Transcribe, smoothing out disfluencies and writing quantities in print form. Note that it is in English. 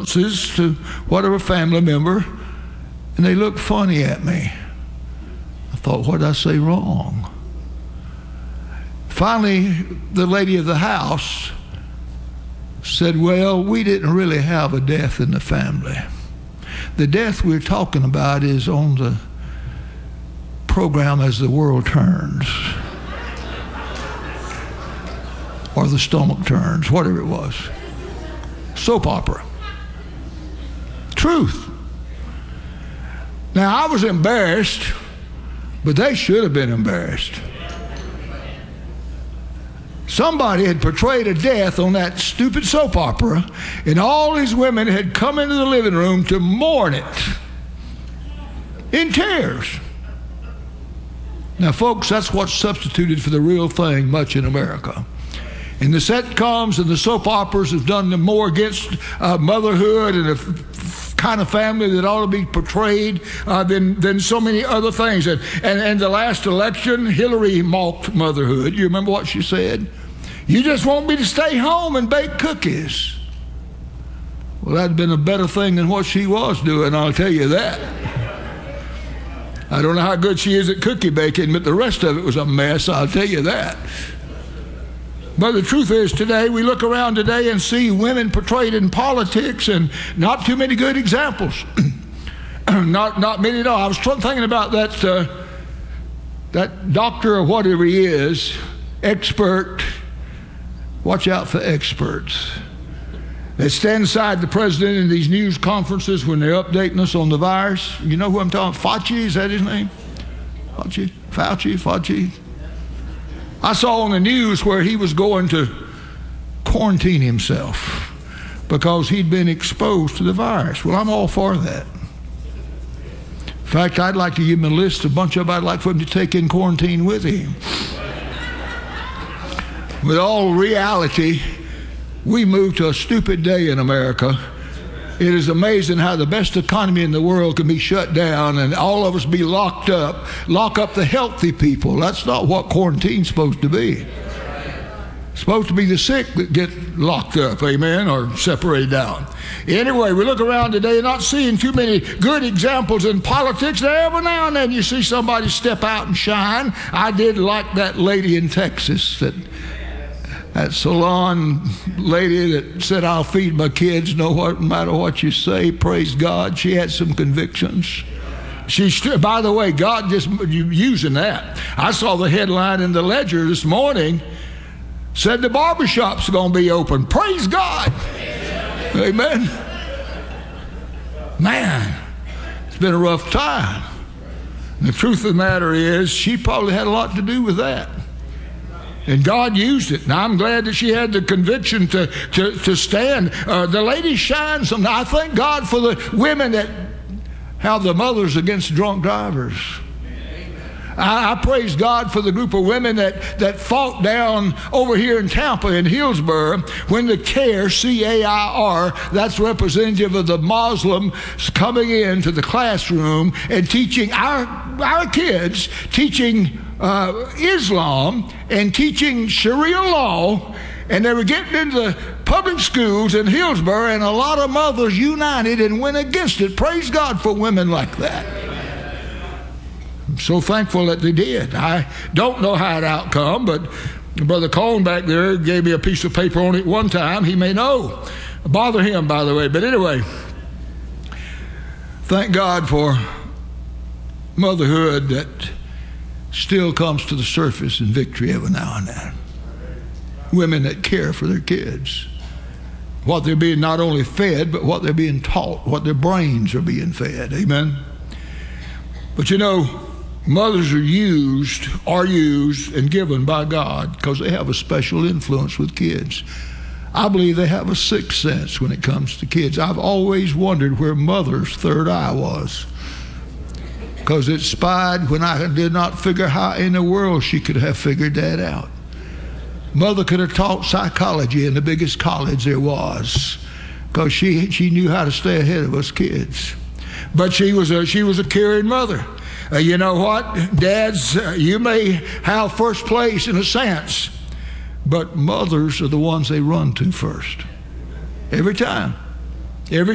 references to whatever family member, and they looked funny at me. I thought, what did I say wrong? Finally, the lady of the house said, well, we didn't really have a death in the family. The death we're talking about is on the program As the World Turns, or The Stomach Turns, whatever it was. Soap opera. Truth. Now, I was embarrassed, but they should have been embarrassed. Somebody had portrayed a death on that stupid soap opera, and all these women had come into the living room to mourn it in tears. Now, folks, that's what's substituted for the real thing much in America. And the sitcoms and the soap operas have done more against motherhood and the kind of family that ought to be portrayed than so many other things. And the last election, Hillary mocked motherhood. You remember what she said? You just want me to stay home and bake cookies. Well, that'd been a better thing than what she was doing, I'll tell you that. I don't know how good she is at cookie baking, but the rest of it was a mess, I'll tell you that. But the truth is, today, we look around today and see women portrayed in politics, and not too many good examples. not many at all. I was thinking about that doctor or whatever he is, expert. Watch out for experts. They stand aside the president in these news conferences when they're updating us on the virus. You know who I'm talking about? Fauci, is that his name? Fauci. I saw on the news where he was going to quarantine himself because he'd been exposed to the virus. Well, I'm all for that. In fact, I'd like to give him a list, a bunch of them I'd like for him to take in quarantine with him. With all reality, we moved to a stupid day in America. It is amazing how the best economy in the world can be shut down and all of us be locked up. Lock up the healthy people. That's not what quarantine's supposed to be. It's supposed to be the sick that get locked up, amen, or separated out. Anyway, we look around today not seeing too many good examples in politics. Every now and then you see somebody step out and shine. I did like that lady in Texas, that salon lady that said, I'll feed my kids no matter what you say. Praise God. She had some convictions. By the way, God just using that. I saw the headline in the Ledger this morning, said the barbershop's going to be open. Praise God. Amen. Man, it's been a rough time. And the truth of the matter is, she probably had a lot to do with that. And God used it. Now, I'm glad that she had the conviction to stand. The lady shines some. I thank God for the women that have the mothers against drunk drivers. I praise God for the group of women that fought down over here in Tampa, in Hillsborough, when the CAIR, C-A-I-R, that's representative of the Muslims coming into the classroom and teaching our kids, teaching Islam and teaching Sharia law, and they were getting into the public schools in Hillsborough, and a lot of mothers united and went against it. Praise God for women like that. I'm so thankful that they did. I don't know how it outcome, but Brother Cohn back there gave me a piece of paper on it one time. He may know. Bother him, by the way. But anyway, thank God for motherhood that still comes to the surface in victory every now and then. Women that care for their kids. What they're being not only fed, but what they're being taught, what their brains are being fed. Amen? But you know, mothers are used and given by God because they have a special influence with kids. I believe they have a sixth sense when it comes to kids. I've always wondered where mother's third eye was, because it spied when I did not figure how in the world she could have figured that out. Mother could have taught psychology in the biggest college there was, because she knew how to stay ahead of us kids. But she was a caring mother. You know what, dads, you may have first place in a sense, but mothers are the ones they run to first. Every time.